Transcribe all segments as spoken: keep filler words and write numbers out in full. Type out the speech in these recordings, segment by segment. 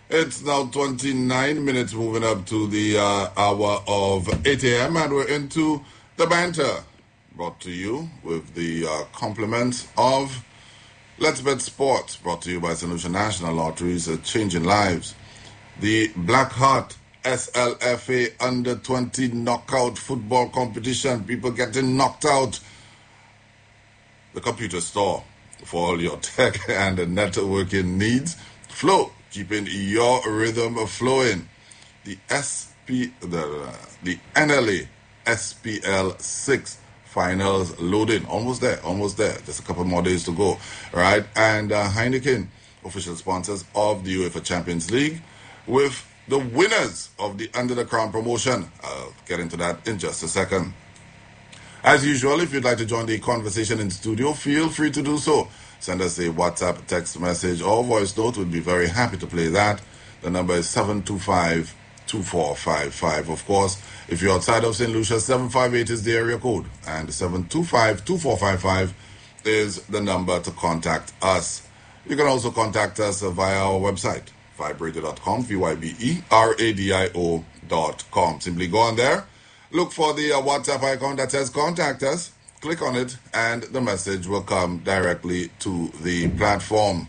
It's now twenty-nine minutes moving up to the uh, hour of eight a.m. and we're into the banter, brought to you with the uh, compliments of Let's Bet Sports, brought to you by Saint Lucia National Lotteries, uh, changing lives. The Black Heart S L F A Under twenty knockout football competition, people getting knocked out. The computer store for all your tech and networking needs. Flow, keeping your rhythm flowing. The S P, the the N L A S P L six finals loading, almost there, almost there. Just a couple more days to go, right? And uh, Heineken, official sponsors of the UEFA Champions League, with the winners of the Under the Crown promotion. I'll get into that in just a second. As usual, if you'd like to join the conversation in studio, feel free to do so. Send us a WhatsApp, text message, or voice note. We'd be very happy to play that. The number is seven two five, two four five five. Of course, if you're outside of Saint Lucia, seven five eight is the area code. And seven two five, two four five five is the number to contact us. You can also contact us via our website, vibe radio dot com, V Y B E R A D I O dot com. Simply go on there. Look for the uh, WhatsApp icon that says contact us. Click on it and the message will come directly to the platform.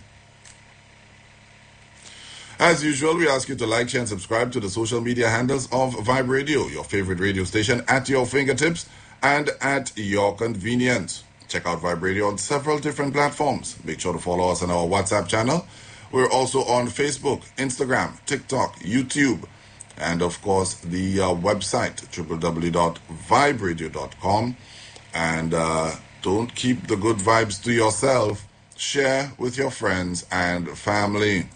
As usual, we ask you to like, share, and subscribe to the social media handles of Vibe Radio, your favorite radio station, at your fingertips and at your convenience. Check out Vibe Radio on several different platforms. Make sure to follow us on our WhatsApp channel. We're also on Facebook, Instagram, TikTok, YouTube, and of course the uh, website w w w dot vibe radio dot com. And uh, don't keep the good vibes to yourself. Share with your friends and family.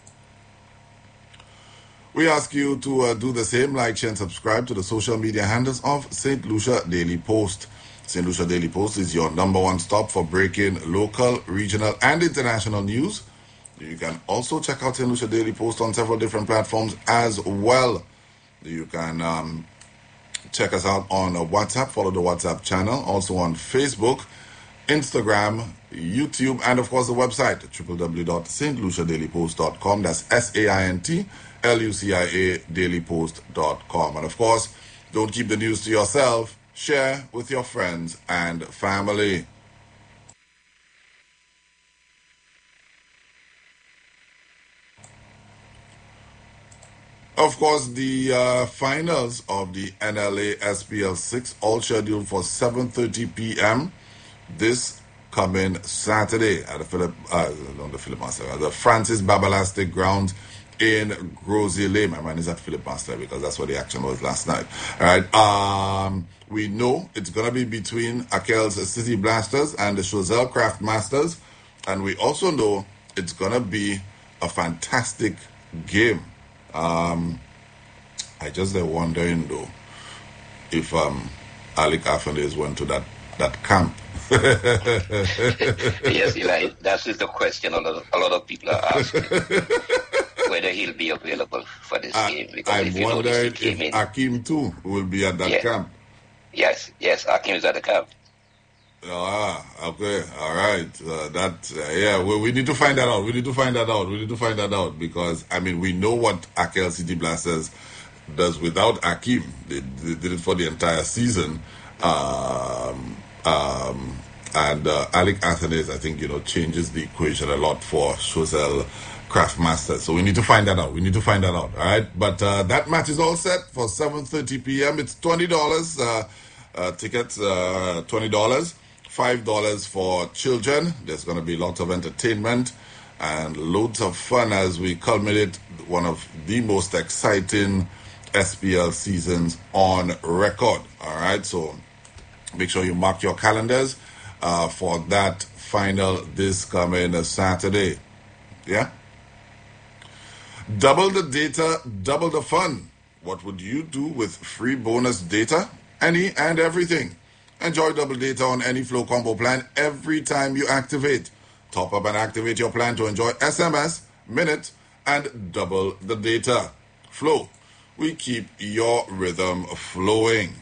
We ask you to uh, do the same, like, share, and subscribe to the social media handles of Saint Lucia Daily Post. Saint Lucia Daily Post is your number one stop for breaking local, regional, and international news. You can also check out Saint Lucia Daily Post on several different platforms as well. You can um, check us out on uh, WhatsApp, follow the WhatsApp channel, also on Facebook, Instagram, YouTube, and of course the website, w w w dot saint lucia daily post dot com. That's S A I N T L U C I A daily post dot com. And of course, don't keep the news to yourself. Share with your friends and family. Of course, the uh, finals of the N L A S P L six all scheduled for seven thirty p.m. this coming Saturday at the Philip, uh, not the Philip Master, the Francis Babalastic Grounds in Grosy Lane. My mind is at Philip Master because that's where the action was last night. All right. Um, we know it's going to be between Akel's City Blasters and the Choiseul Craft Masters. And we also know it's going to be a fantastic game. Um, I just uh, wondering though if um, Alec Afendes went to that, that camp. Yes, Eli, that is the question a lot of, a lot of people are asking. Whether he'll be available for this I, game. Because I'm if you wondering notice, he if came in. Akeem too will be at that Yeah. camp. Yes, yes, Akeem is at the camp. Ah, okay, all right. Uh, that uh, yeah, we, we need to find that out. We need to find that out. We need to find that out because I mean we know what Akel City Blasters does without Akeem. They, they did it for the entire season, um, um, and uh, Alec Athenes, I think you know changes the equation a lot for Choiseul Craft Masters. So we need to find that out. We need to find that out. All right, but uh, that match is all set for seven thirty p.m. It's twenty dollars uh, uh, tickets, uh, twenty dollars. five dollars for children. There's going to be lots of entertainment and loads of fun as we culminate one of the most exciting S P L seasons on record. All right, so make sure you mark your calendars uh, for that final this coming Saturday. Yeah? Double the data, double the fun. What would you do with free bonus data? Any and everything. Enjoy double data on any Flow combo plan every time you activate. Top up and activate your plan to enjoy S M S, minutes, and double the data. Flow. We keep your rhythm flowing.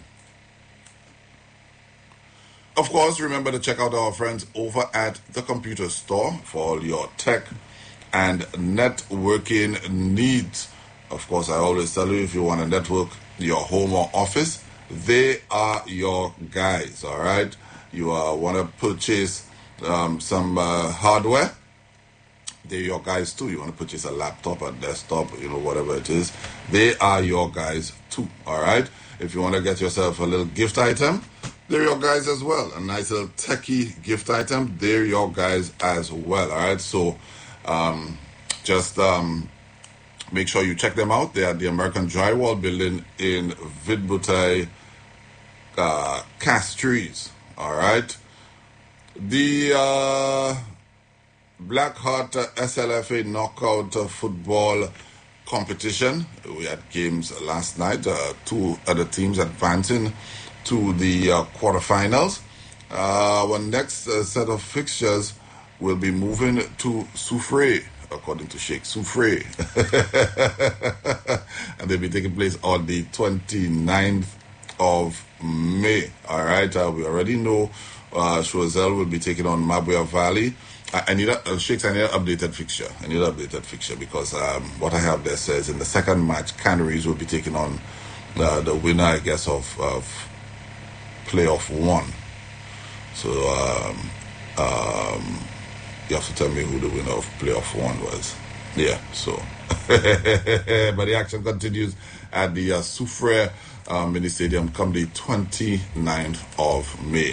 Of course, remember to check out our friends over at the computer store for all your tech and networking needs. Of course, I always tell you, if you want to network your home or office, they are your guys, all right? You uh, want to purchase um, some uh, hardware, they're your guys too. You want to purchase a laptop, a desktop, you know, whatever it is, they are your guys too, all right? If you want to get yourself a little gift item, they're your guys as well. A nice little techie gift item, they're your guys as well, all right? So um, just um, make sure you check them out. They are at the American Drywall Building in Vidbutai, uh, Castries, all right? The uh, Black Heart S L F A knockout uh, football competition. We had games last night. Uh, two other teams advancing to the uh, quarterfinals. Uh, our next uh, set of fixtures will be moving to Soufrière, according to Sheikh Soufrière. And they'll be taking place on the twenty-ninth of May. All right, uh, we already know uh, Choiseul will be taking on Mabuya Valley. I, I need a, uh, Shakes, I need an updated fixture. I need an updated fixture because um, what I have there says in the second match, Canaries will be taking on uh, the winner, I guess, of, of playoff one. So um, um, you have to tell me who the winner of playoff one was. Yeah, so. But the action continues at the uh, Soufrière uh, mini stadium come the twenty-ninth of May.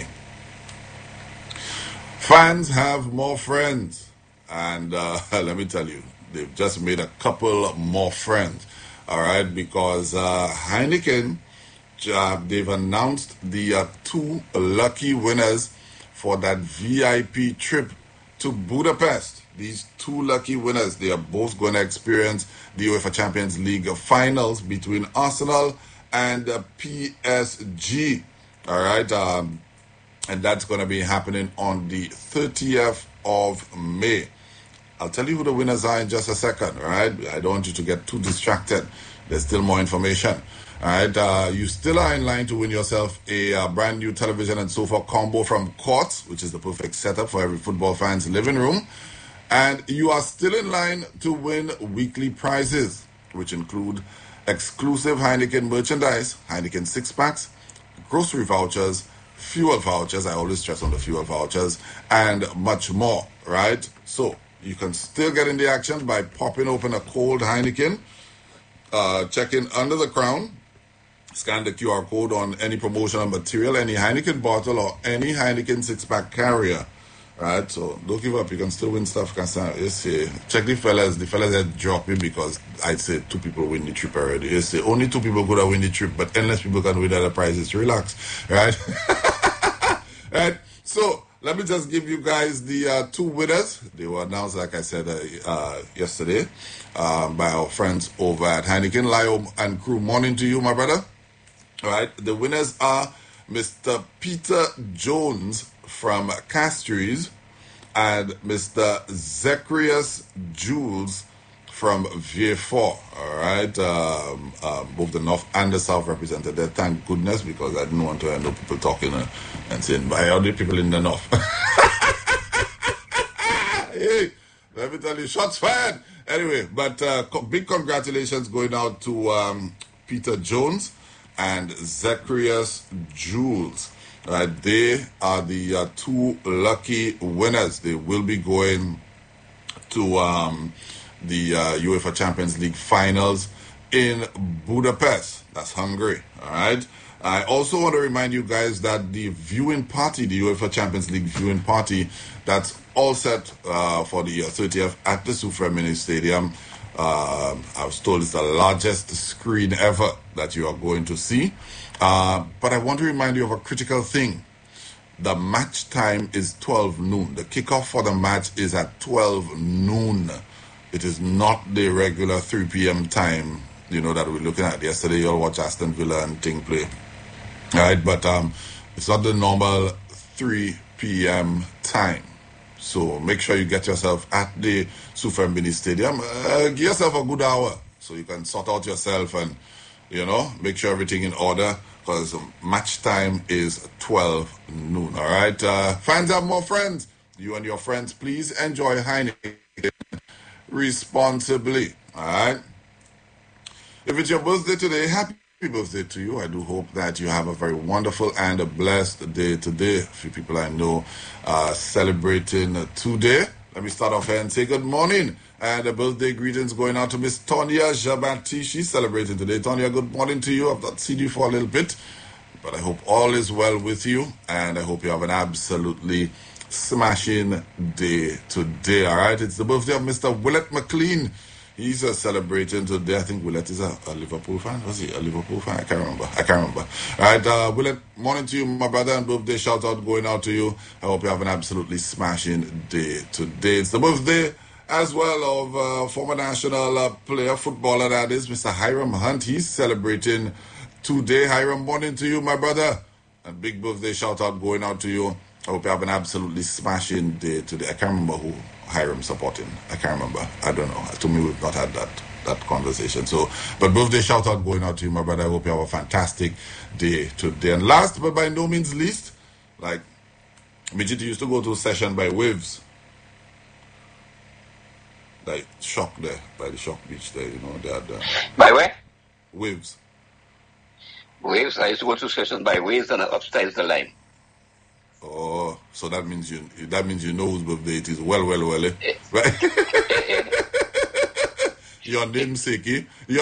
Fans have more friends, and uh, let me tell you, they've just made a couple more friends, all right, because uh, Heineken, uh, they've announced the uh, two lucky winners for that V I P trip to Budapest. These two lucky winners, they are both going to experience the UEFA Champions League finals between Arsenal and uh, P S G, all right, um, and that's going to be happening on the thirtieth of May. I'll tell you who the winners are in just a second, all right? I don't want you to get too distracted. There's still more information, all right? Uh, you still are in line to win yourself a uh, brand new television and sofa combo from Courts, which is the perfect setup for every football fan's living room. And you are still in line to win weekly prizes, which include exclusive Heineken merchandise, Heineken six-packs, grocery vouchers, fuel vouchers, I always stress on the fuel vouchers, and much more, right? So you can still get in the action by popping open a cold Heineken, uh, check in under the crown, scan the Q R code on any promotional material, any Heineken bottle, or any Heineken six-pack carrier. Right, so don't give up. You can still win stuff. Can you say, check the fellas. The fellas are dropping because I'd say two people win the trip already. You say only two people could have win the trip, but endless people can win other prizes. Relax, right? Right. So let me just give you guys the uh, two winners. They were announced, like I said uh, uh, yesterday, um, by our friends over at Heineken. Lio and crew, morning to you, my brother. All right. The winners are Mister Peter Jones from Castries and Mister Zacharias Jules from Vieux-Fort. All right, um, um, both the North and the South represented there. Thank goodness, because I didn't want to end up people talking uh, and saying, "Why are the people in the North?" Hey, let me tell you, shots fired. Anyway, but uh, co- big congratulations going out to um, Peter Jones and Zacharias Jules. Uh, they are the uh, two lucky winners. They will be going to um, the uh, UEFA Champions League finals in Budapest. That's Hungary, all right? I also want to remind you guys that the viewing party, the UEFA Champions League viewing party, that's all set uh, for the thirtieth at the Soufrière Mini Stadium. Uh, I was told it's the largest screen ever that you are going to see. Uh, but I want to remind you of a critical thing. The match time is twelve noon. The kickoff for the match is at twelve noon. It is not the regular three p.m. time, you know, that we were looking at yesterday. You all watch Aston Villa and Ting play. All right, but um, it's not the normal three p.m. time. So make sure you get yourself at the Soufrière Mini Stadium. Uh, give yourself a good hour so you can sort out yourself and, you know, make sure everything in order, because match time is twelve noon, all right? Uh, fans have more friends. You and your friends, please enjoy Heineken responsibly. All right. If it's your birthday today, happy birthday to you. I do hope that you have a very wonderful and a blessed day today. A few people I know are celebrating today. Let me start off here and say good morning. And a birthday greetings going out to Miss Tonya Jabati. She's celebrating today. Tonya, good morning to you. I've not seen you for a little bit, but I hope all is well with you. And I hope you have an absolutely smashing day today. All right. It's the birthday of Mister Willett McLean. He's uh, celebrating today. I think Willett is a, a Liverpool fan. Was he a Liverpool fan? I can't remember. I can't remember. All right, uh, Willett, morning to you, my brother, and birthday shout out going out to you. I hope you have an absolutely smashing day today. It's the birthday as well of uh, former national uh, player, footballer, that is, Mister Hiram Hunt. He's celebrating today. Hiram, morning to you, my brother. And big birthday shout out going out to you. I hope you have an absolutely smashing day today. I can't remember who Hiram supporting. I can't remember. I don't know. To me, we've not had that that conversation. So, but birthday shout out going out to you, my brother. I hope you have a fantastic day today. And last, but by no means least, like Midget used to go to a session by Waves, like Shock there, by the Shock Beach there. You know, they had uh, by where? Waves. Waves. I used to go to session by Waves and upstairs the Lime. Oh, so that means you that means you know whose birthday it is. Well, well, well, eh? Right? Your namesake, eh? Your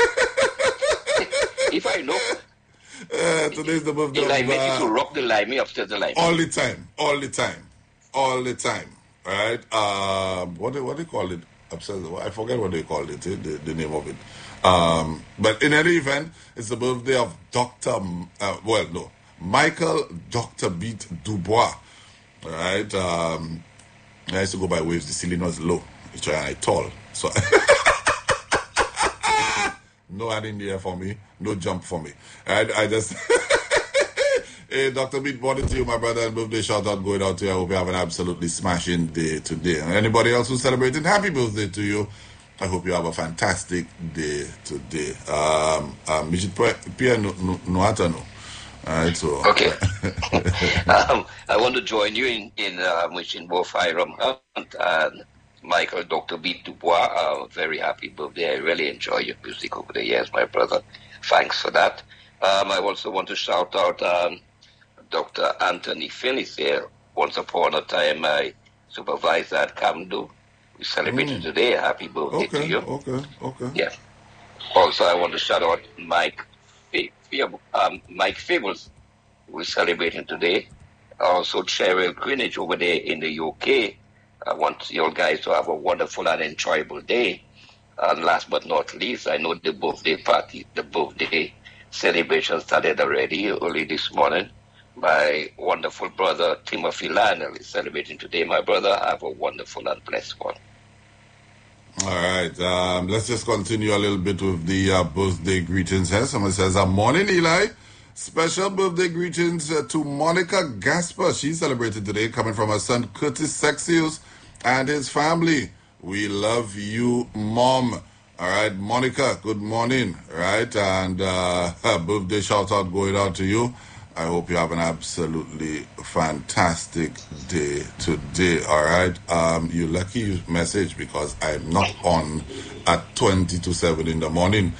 if I know. Uh, today's the birthday Eli of... Uh, Uh, to rock the Limey upstairs the Limey. all the time. All the time. All the time. Right? Um, what, do, what do they call it? Upstairs, I forget what they called it, eh? the, the name of it. Um, but in any event, it's the birthday of Doctor Uh, well, no. Michael Doctor Beat Dubois. All right. Um, I used to go by Waves. The ceiling was low. Which I tall. So no hand in the air for me. No jump for me. All right. I just hey, Doctor Beat, morning to you, my brother, and birthday shout out going out to you. I hope you have an absolutely smashing day today. And anybody else who's celebrating, happy birthday to you. I hope you have a fantastic day today. Um, um, Pierre Nuatano. All right, so okay. um, I want to join you in in uh, wishing both Hiram Hunt and Michael Doctor Beat Dubois a very happy birthday. I really enjoy your music over the years, my brother. Thanks for that. Um, I also want to shout out um, Doctor Anthony Phillips here. Once upon a time, I supervised at Camdo. We celebrated mm. today. Happy birthday okay, to you. Okay, okay. Yeah. Also, I want to shout out Mike. Um, Mike Fables, we're celebrating today. Also, Cheryl Greenwich over there in the U K. I want you guys to have a wonderful and enjoyable day. And last but not least, I know the birthday party, the birthday celebration started already early this morning. My wonderful brother Timothy Lionel is celebrating today. My brother, have a wonderful and blessed one. All right, um, let's just continue a little bit with the uh, birthday greetings here. Someone says, uh, morning, Eli. Special birthday greetings uh, to Monica Gasper. She's celebrated today, coming from her son Curtis Sexius and his family. We love you, Mom. All right, Monica, good morning. All right, and uh, birthday shout out going out to you. I hope you have an absolutely fantastic day today, all right? Um, you're lucky you message because I'm not on at twenty to seven in the morning.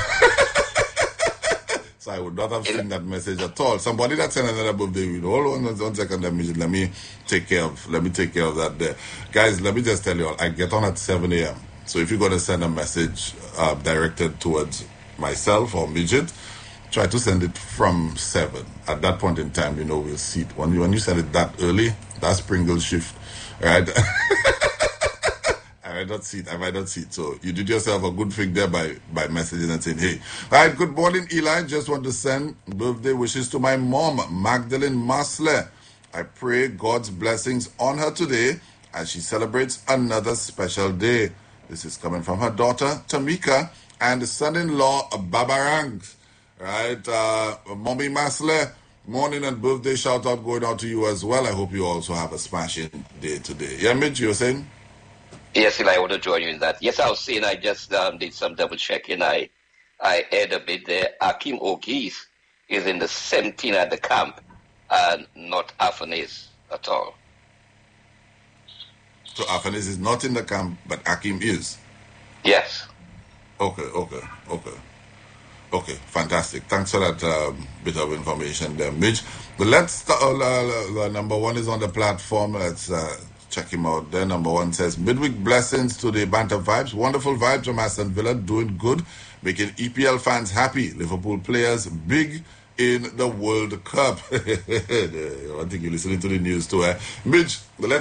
So I would not have seen that message at all. Somebody that sent another birthday video. Hold on one second, let me, let me take care of let me take care of that there. Guys, let me just tell you all, I get on at seven a.m. So if you're going to send a message uh, directed towards myself or Midget, try to send it from seven. At that point in time, you know, we'll see it. When you, when you send it that early, that's Pringle shift. All right? I might not see it. I might not see it. So you did yourself a good thing there by, by messaging and saying, hey. All right, good morning, Eli. Just want to send birthday wishes to my mom, Magdalene Masler. I pray God's blessings on her today as she celebrates another special day. This is coming from her daughter, Tamika, and son-in-law, Babarangs. Right, uh, Mommy Masler, morning and birthday shout out going out to you as well. I hope you also have a smashing day today. Yeah, Mitch, you were saying? Yes, I want to join you in that. Yes, I was saying I just um, did some double checking. I I heard a bit there. Akim O'Geese is in the seventeen at the camp and not Afanis at all. So Afanis is not in the camp, but Akim is. Yes. Okay, okay, okay. Okay, fantastic. Thanks for that um, bit of information there, Mitch. But let's start, uh, uh, uh, number one is on the platform. Let's uh, check him out there. Number one says, midweek blessings to the Banter Vibes. Wonderful vibes from Aston Villa, doing good, making E P L fans happy. Liverpool players big in the World Cup. I think you're listening to the news too, eh? Mitch, let's